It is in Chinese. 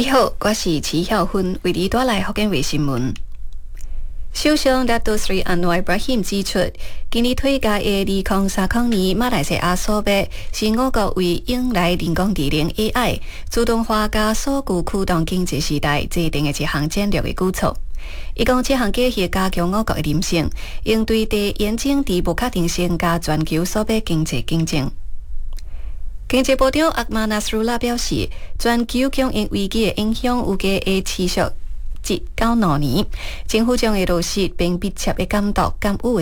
你好，我是齐晓芬，为你带来福建卫新闻。首相拿督斯里安瓦伊布拉希指出，今年推介的2030年马来西亚所备是我国为迎来人工智能 AI 自动化加数据驱动经济时代制定的一项战略的举措。伊讲，这项计划加强我国的韧性，应对地严峻的不确定性加全球所备经济竞争。经济部长阿马纳斯鲁拉表示，全球供应危机的影响有计会持续1到2年，政府将会落实并密切的监督监督